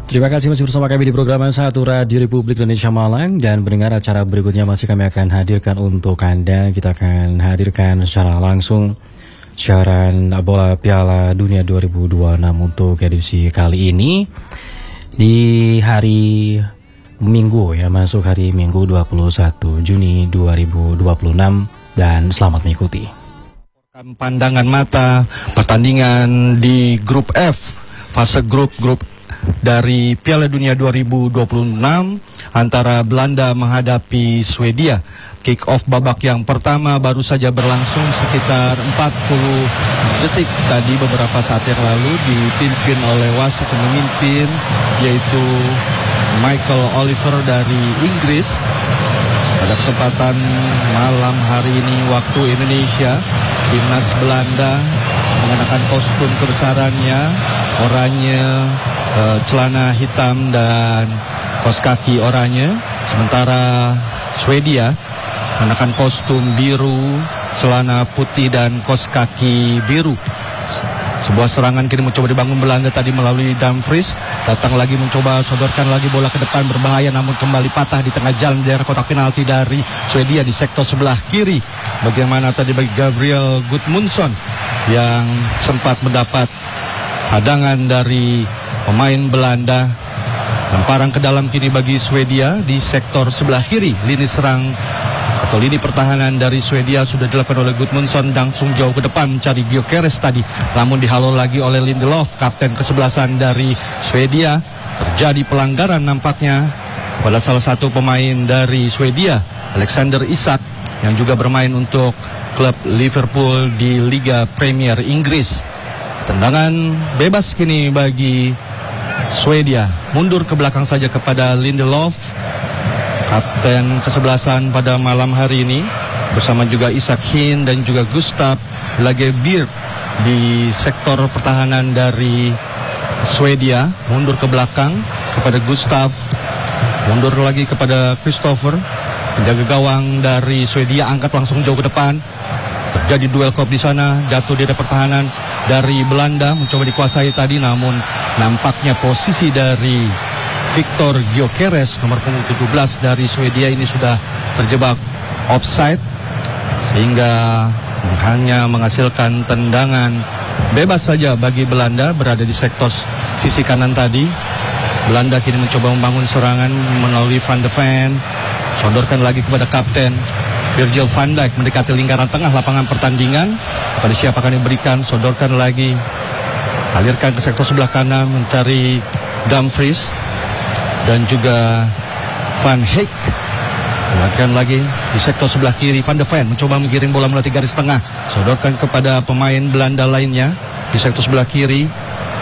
Terima kasih masih bersama kami di program Satu Radio Republik Indonesia Malang. Dan pendengar, acara berikutnya masih kami akan hadirkan untuk Anda. Kita akan hadirkan secara langsung siaran bola Piala Dunia 2026 untuk edisi kali ini di hari Minggu ya, masuk hari Minggu 21 Juni 2026, dan selamat mengikuti. Pandangan mata pertandingan di grup F, fase grup dari Piala Dunia 2026 antara Belanda menghadapi Swedia. Kick off babak yang pertama baru saja berlangsung sekitar 40 detik tadi, beberapa saat yang lalu, dipimpin oleh wasit yang memimpin, yaitu Michael Oliver dari Inggris. Pada kesempatan malam hari ini waktu Indonesia, timnas Belanda mengenakan kostum kebesarannya, oranye, celana hitam dan kaos kaki oranye, sementara Swedia mengenakan kostum biru, celana putih dan kaos kaki biru. Sebuah serangan kini mencoba dibangun Belanda tadi melalui Dumfries, datang lagi mencoba sodorkan lagi bola ke depan, berbahaya namun kembali patah di tengah jalan daerah kotak penalti dari Swedia di sektor sebelah kiri. Bagaimana tadi bagi Gabriel Gudmundsson yang sempat mendapat hadangan dari pemain Belanda. Lemparan ke dalam kini bagi Swedia di sektor sebelah kiri. Lini serang atau lini pertahanan dari Swedia sudah dilakukan oleh Gudmundsson, langsung jauh ke depan mencari Gyökeres tadi, namun dihalau lagi oleh Lindelof, kapten kesebelasan dari Swedia. Terjadi pelanggaran nampaknya kepada salah satu pemain dari Swedia, Alexander Isak, yang juga bermain untuk klub Liverpool di Liga Premier Inggris. Tendangan bebas kini bagi Swedia. Mundur ke belakang saja kepada Lindelof, kapten kesebelasan pada malam hari ini, bersama juga Isak Hin dan juga Gustav Lagerbielke di sektor pertahanan dari Swedia. Mundur ke belakang kepada Gustav, mundur lagi kepada Christopher, penjaga gawang dari Swedia angkat langsung jauh ke depan. Terjadi duel kop di sana, jatuh di pertahanan dari Belanda, mencoba dikuasai tadi, namun nampaknya posisi dari Victor Gyökeres, nomor punggung 17 dari Swedia ini sudah terjebak offside, sehingga hanya menghasilkan tendangan bebas saja bagi Belanda berada di sektor sisi kanan tadi. Belanda kini mencoba membangun serangan melalui Van de Ven, sodorkan lagi kepada kapten Virgil van Dijk, mendekati lingkaran tengah lapangan pertandingan. Pada siapa akan diberikan, sodorkan lagi, alirkan ke sektor sebelah kanan mencari Dumfries dan juga Van Heek. Lakukan lagi di sektor sebelah kiri, Van de Ven mencoba mengirim bola melalui garis tengah, sodorkan kepada pemain Belanda lainnya di sektor sebelah kiri.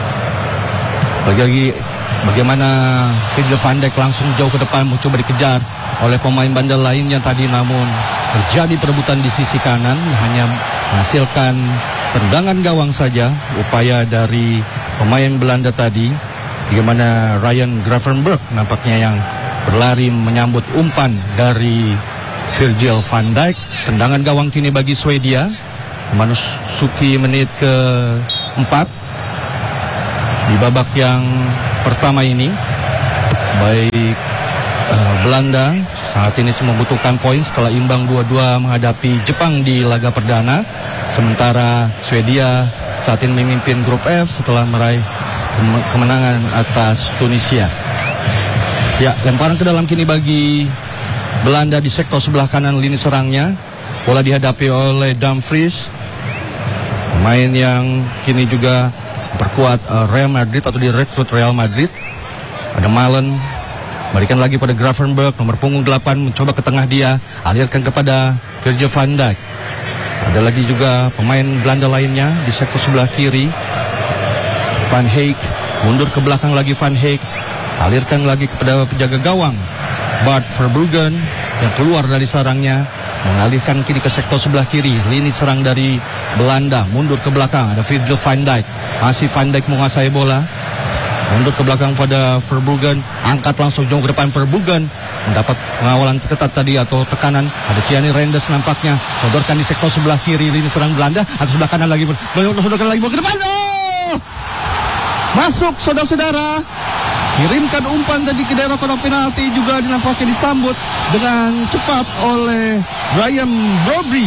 Lagi bagaimana Virgil van Dijk langsung jauh ke depan, mencoba dikejar oleh pemain Belanda lainnya tadi, namun terjadi perebutan di sisi kanan, hanya menghasilkan tendangan gawang saja upaya dari pemain Belanda tadi. Bagaimana Ryan Gravenberch nampaknya yang berlari menyambut umpan dari Virgil van Dijk. Tendangan gawang kini bagi Swedia, memasuki menit ke-4 di babak yang pertama ini. Baik Belanda saat ini membutuhkan poin setelah imbang 2-2 menghadapi Jepang di laga perdana, sementara Swedia saat ini memimpin grup F setelah meraih kemenangan atas Tunisia. Ya, lemparan ke dalam kini bagi Belanda di sektor sebelah kanan lini serangnya. Bola dihadapi oleh Dumfries, pemain yang kini juga berkuat Real Madrid atau direkrut Real Madrid. Ada Malen, berikan lagi pada Gravenberch, nomor punggung 8, mencoba ke tengah dia, alirkan kepada Virgil van Dijk. Ada lagi juga pemain Belanda lainnya di sektor sebelah kiri, Van Heek, mundur ke belakang lagi Van Heek, alirkan lagi kepada penjaga gawang Bart Verbruggen yang keluar dari sarangnya, mengalihkan kini ke sektor sebelah kiri. Lini serang dari Belanda mundur ke belakang, ada Virgil van Dijk, masih Van Dijk menguasai bola, mundur ke belakang pada Verbruggen, angkat langsung jauh ke depan. Verbruggen mendapat pengawalan ketat tadi atau tekanan, ada Thierry Reinders nampaknya, sodorkan di sektor sebelah kiri lini serang Belanda, atau sebelah kanan lagi, sodorkan lagi bola ke depan. Masuk saudara-saudara, kirimkan umpan tadi ke daerah kotak penalti, juga dinampaknya disambut dengan cepat oleh Brian Brobry.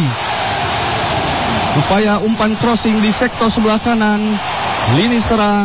Upaya umpan crossing di sektor sebelah kanan lini serang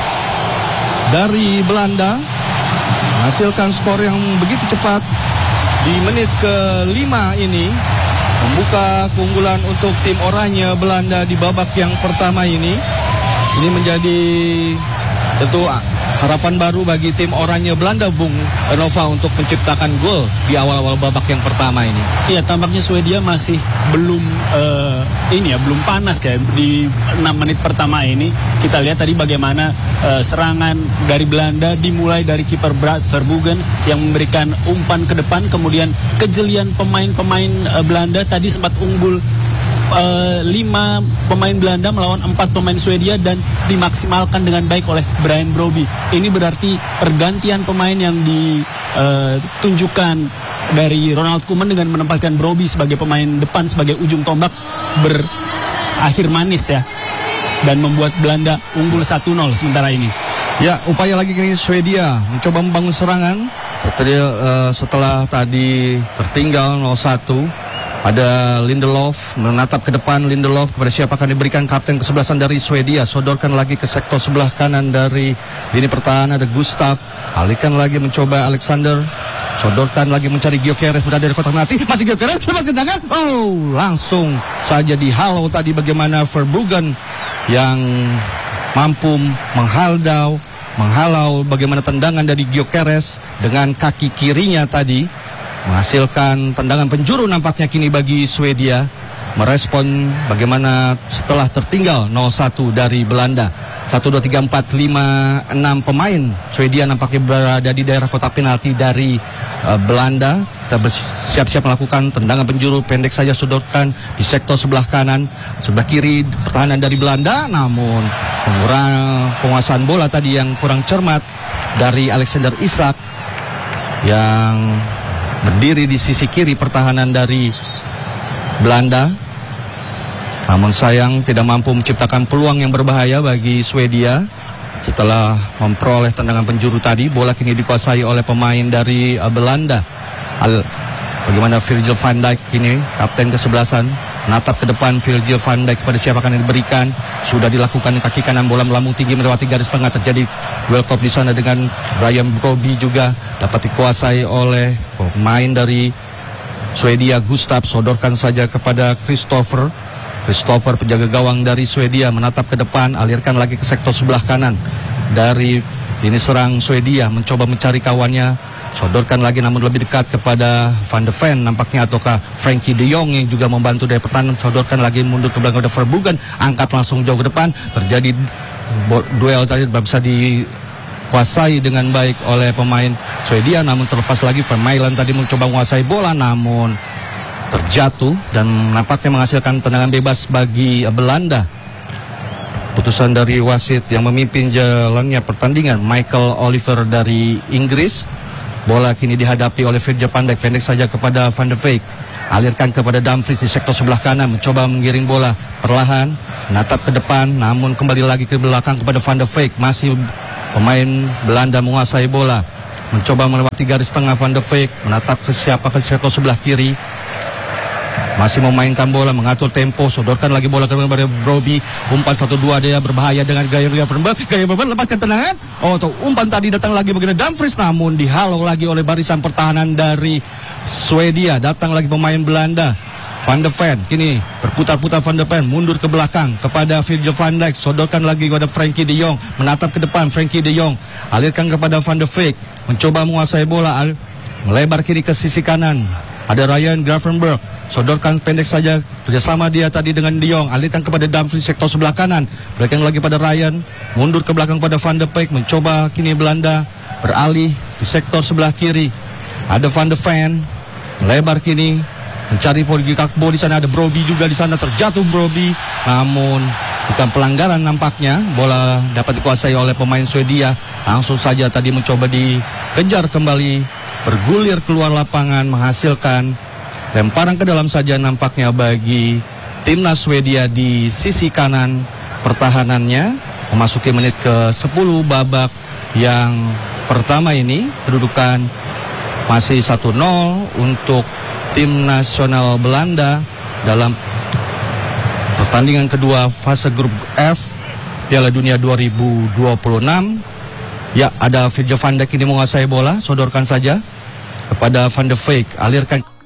dari Belanda menghasilkan skor yang begitu cepat di menit ke-5 ini, membuka keunggulan untuk tim oranye Belanda di babak yang pertama ini. Ini menjadi tentu harapan baru bagi tim oranye Belanda, Bung Nova, untuk menciptakan gol di awal-awal babak yang pertama ini. Iya, tampaknya Swedia masih belum belum panas ya di 6 menit pertama ini. Kita lihat tadi bagaimana serangan dari Belanda dimulai dari kiper Brad Verboegen yang memberikan umpan ke depan, kemudian kejelian pemain-pemain Belanda tadi sempat unggul 5 pemain Belanda melawan 4 pemain Swedia dan dimaksimalkan dengan baik oleh Brian Brobby. Ini berarti pergantian pemain yang ditunjukkan dari Ronald Koeman dengan menempatkan Brobby sebagai pemain depan sebagai ujung tombak berakhir manis ya, dan membuat Belanda unggul 1-0 sementara ini. Ya, upaya lagi kini Swedia mencoba membangun serangan setelah tadi tertinggal 0-1. Ada Lindelof menatap ke depan. Lindelof kepada siapa akan diberikan? Kapten kesebelasan dari Swedia. Sodorkan lagi ke sektor sebelah kanan dari lini pertahanan. Ada Gustav. Alihkan lagi mencoba Alexander. Sodorkan lagi mencari Gyökeres berada di kotak penalti. Masih Gyökeres, masih tangan. Oh, langsung saja dihalau tadi bagaimana Verboegen yang mampu menghalau bagaimana tendangan dari Gyökeres dengan kaki kirinya tadi, menghasilkan tendangan penjuru nampaknya kini bagi Swedia merespon bagaimana setelah tertinggal 0-1 dari Belanda. 1, 2, 3, 4, 5, 6 pemain Swedia nampaknya berada di daerah kotak penalti dari Belanda. Kita bersiap-siap melakukan tendangan penjuru pendek saja, sodorkan di sektor sebelah kanan. Sebelah kiri pertahanan dari Belanda, namun penguasaan bola tadi yang kurang cermat dari Alexander Isak yang berdiri di sisi kiri pertahanan dari Belanda. Namun sayang tidak mampu menciptakan peluang yang berbahaya bagi Swedia. Setelah memperoleh tendangan penjuru tadi, bola kini dikuasai oleh pemain dari Belanda. Bagaimana Virgil van Dijk ini, kapten kesebelasan, menatap ke depan. Virgil van Dijk kepada siapa akan diberikan? Sudah dilakukan kaki kanan, bola melambung tinggi melewati garis tengah, terjadi welcome di sana dengan Brian Brobby, juga dapat dikuasai oleh pemain dari Swedia Gustav. Sodorkan saja kepada Christopher, penjaga gawang dari Swedia, menatap ke depan, alirkan lagi ke sektor sebelah kanan dari lini serang Swedia, mencoba mencari kawannya. Sodorkan lagi namun lebih dekat kepada Van de Ven nampaknya, ataukah Frenkie de Jong yang juga membantu dari pertahanan. Sodorkan lagi mundur ke belakang, Verboegen angkat langsung jauh ke depan. Terjadi duel tadi bisa dikuasai dengan baik oleh pemain Swedia, namun terlepas lagi. Vermeulen tadi mencoba menguasai bola namun terjatuh dan nampaknya menghasilkan tendangan bebas bagi Belanda. Putusan dari wasit yang memimpin jalannya pertandingan, Michael Oliver dari Inggris. Bola kini dihadapi oleh Virgil van Dijk, pendek saja kepada Van de Beek. Alirkan kepada Dumfries di sektor sebelah kanan, mencoba menggiring bola perlahan, menatap ke depan, namun kembali lagi ke belakang kepada Van de Beek. Masih pemain Belanda menguasai bola, mencoba melewati garis tengah. Van de Beek menatap ke siapa, ke sektor sebelah kiri, masih memainkan bola, mengatur tempo. Sodorkan lagi bola kepada Brobby. Umpan 1-2 dia berbahaya dengan gaya berban, lepaskan tendangan. Umpan tadi datang lagi bagaimana Dumfries, namun dihalau lagi oleh barisan pertahanan dari Swedia. Datang lagi pemain Belanda, Van de Ven. Kini berputar-putar Van de Ven, mundur ke belakang kepada Virgil van Dijk. Sodorkan lagi kepada Frenkie de Jong, menatap ke depan. Frenkie de Jong alirkan kepada Van de Beek, mencoba menguasai bola, melebar kiri ke sisi kanan. Ada Ryan Gravenberch, sodorkan pendek saja kerjasama dia tadi dengan De Jong, alihkan kepada Dumfries sektor sebelah kanan, berikan lagi pada Ryan, mundur ke belakang pada Van de Beek. Mencoba kini Belanda beralih di sektor sebelah kiri. Ada Van de Ven, melebar kini mencari Porgi Kakbo. Di sana ada Brobby juga, di sana terjatuh Brobby, namun bukan pelanggaran nampaknya. Bola dapat dikuasai oleh pemain Swedia. Langsung saja tadi mencoba dikejar kembali, bergulir keluar lapangan, menghasilkan lemparan ke dalam saja nampaknya bagi timnas Swedia di sisi kanan pertahanannya. Memasuki menit ke-10 babak yang pertama ini kedudukan masih 1-0 untuk tim nasional Belanda dalam pertandingan kedua fase grup F Piala Dunia 2026. Ya, ada Virgil van Dijk ini menguasai bola, sodorkan saja kepada Van de Beek, alirkan